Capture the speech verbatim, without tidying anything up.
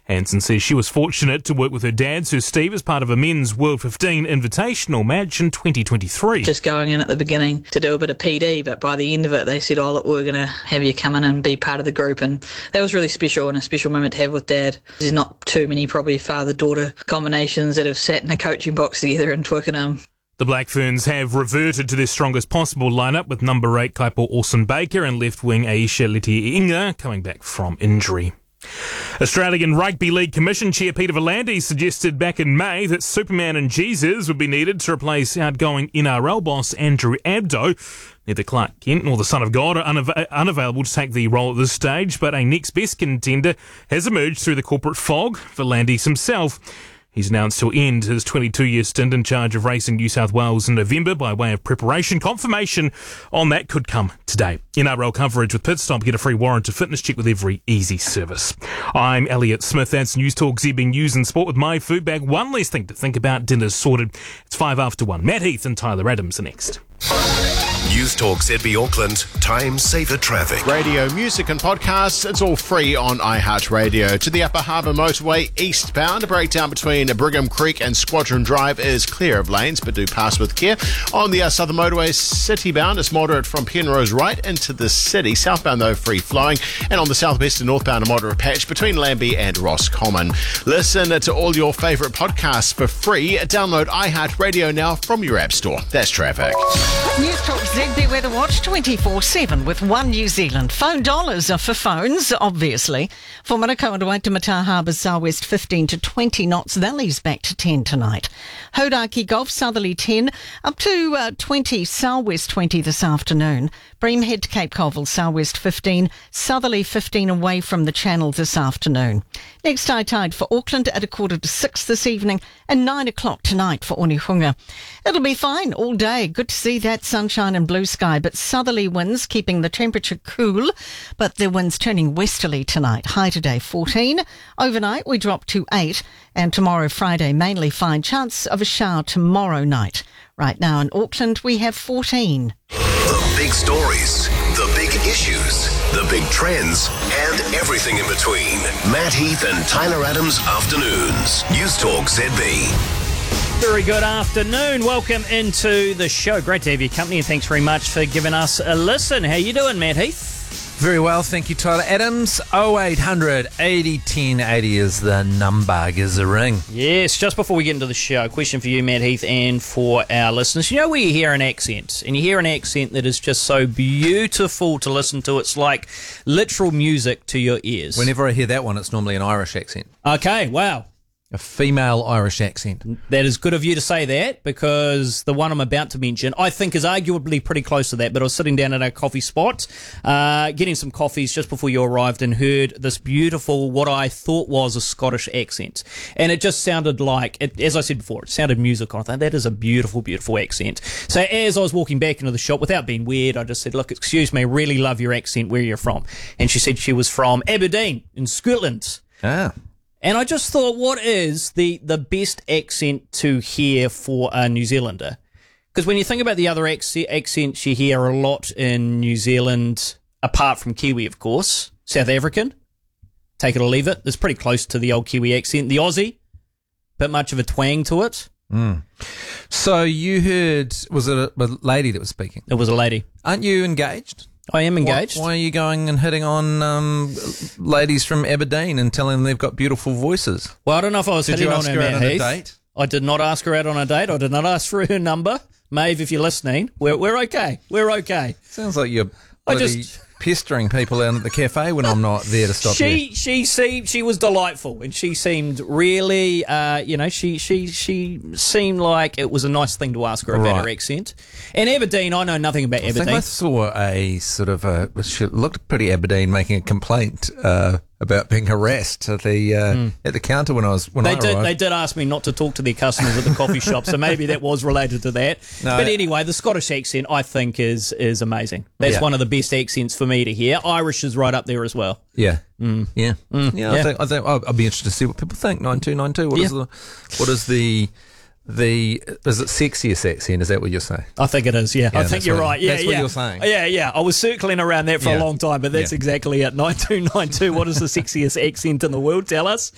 Hansen says she was fortunate to work with her dad, Sir Steve, as part of a men's World fifteen Invitational match in twenty twenty-three. Just going in at the beginning to do a bit of P D, but by the end of it they said, oh look, we're going to have you come in and be part of the group, and that was really special and a special moment to have with Dad. There's not too many probably father-daughter combinations that have sat in a coaching box together in Twickenham. The Black Ferns have reverted to their strongest possible lineup, with number eight Kaipo Orson-Baker and left wing Aisha Leti-Inga coming back from injury. Australian Rugby League Commission Chair Peter V'landys suggested back in May that Superman and Jesus would be needed to replace outgoing N R L boss Andrew Abdo. Neither Clark Kent nor the Son of God are unav- unavailable to take the role at this stage, but a next best contender has emerged through the corporate fog. V'landys himself, he's announced he'll end his twenty-two-year stint in charge of Racing New South Wales in November by way of preparation. Confirmation on that could come today. N R L coverage with Pitstop. Get a free warranted fitness check with every easy service. I'm Elliot Smith. That's News Talk Z B News and Sport with my food bag. One less thing to think about. Dinner's sorted. It's five after one. Matt Heath and Tyler Adams are next. News Talk Z B Auckland, time saver traffic. Radio, music and podcasts, it's all free on iHeartRadio. To the Upper Harbour Motorway eastbound, a breakdown between Brigham Creek and Squadron Drive is clear of lanes, but do pass with care. On the uh, Southern Motorway citybound, it's moderate from Penrose right into the city. Southbound though, free flowing. And on the southwest and northbound, a moderate patch between Lambie and Roscommon. Listen to all your favourite podcasts for free. Download iHeartRadio now from your app store. That's traffic. News Talk Z B Weather Watch twenty-four seven with One New Zealand. Phone dollars are for phones, obviously. For Manukau and Waitemata Harbour, southwest fifteen to twenty knots. Valley's back to ten tonight. Hodaki Gulf, southerly ten, up to uh, twenty, southwest twenty this afternoon. Bream Head to Cape Colville, southwest fifteen, southerly fifteen away from the channel this afternoon. Next high tide for Auckland at a quarter to six this evening and nine o'clock tonight for Onehunga. It'll be fine all day. Good to see that sunshine and blue sky, but southerly winds keeping the temperature cool, but the winds turning westerly tonight. High today fourteen. Overnight we drop to eight, and tomorrow Friday mainly fine. Chance of a shower tomorrow night. Right now in Auckland we have fourteen. The big stories, the big issues, the big trends, and everything in between. Matt Heath and Tyler Adams Afternoons. News Talk Z B. Very good afternoon. Welcome into the show. Great to have your company, and thanks very much for giving us a listen. How you doing, Matt Heath? Very well, thank you, Tyler Adams. oh eight hundred eighty ten eighty is the number. Gives a ring. Yes, just before we get into the show, question for you, Matt Heath, and for our listeners. You know where you hear an accent, and you hear an accent that is just so beautiful to listen to. It's like literal music to your ears. Whenever I hear that one, it's normally an Irish accent. Okay, wow. A female Irish accent. That is good of you to say that, because the one I'm about to mention, I think, is arguably pretty close to that. But I was sitting down at a coffee spot, uh, getting some coffees just before you arrived, and heard this beautiful, what I thought was a Scottish accent. And it just sounded like, it, as I said before, it sounded musical. I thought, that is a beautiful, beautiful accent. So as I was walking back into the shop, without being weird, I just said, look, excuse me, really love your accent. Where are you from? And she said she was from Aberdeen in Scotland. Ah. And I just thought, what is the, the best accent to hear for a New Zealander? Because when you think about the other ac- accents you hear a lot in New Zealand, apart from Kiwi, of course, South African, take it or leave it, it's pretty close to the old Kiwi accent. The Aussie, bit much of a twang to it. Mm. So you heard, was it a, a lady that was speaking? It was a lady. Aren't you engaged? I am engaged. Why, why are you going and hitting on um, ladies from Aberdeen and telling them they've got beautiful voices? Well, I don't know if I was did hitting you on ask her, her Matt out on a Heath. date? I did not ask her out on a date. I did not ask for her number. Maeve, if you're listening, we're we're okay. We're okay. Sounds like you're I bloody just pestering people out at the cafe when I'm not there to stop she, you. She seemed she was delightful, and she seemed really, uh, you know, she she she seemed like it was a nice thing to ask her about Right. her accent. And Aberdeen, I know nothing about I Aberdeen. think I saw a sort of a, she looked pretty Aberdeen making a complaint uh, about being harassed at the uh, mm. at the counter when I was when They I did. arrived. They did ask me not to talk to their customers at the coffee shop, so maybe that was related to that. No. But anyway, the Scottish accent, I think, is is amazing. That's Yeah. one of the best accents for me to hear. Irish is right up there as well. Yeah, Mm. yeah, Mm. yeah. Yeah. I think I think I'll, I'll be interested to see what people think. Nine two nine two. What Yeah. is the what is the the is it sexiest accent? Is that what you're saying? I think it is, yeah. Yeah, I think that's you're what- right. Yeah, that's yeah. what you're saying. Yeah, yeah. I was circling around that for Yeah. a long time, but that's Yeah. exactly it. nine two nine two, what is the sexiest accent in the world? Tell us.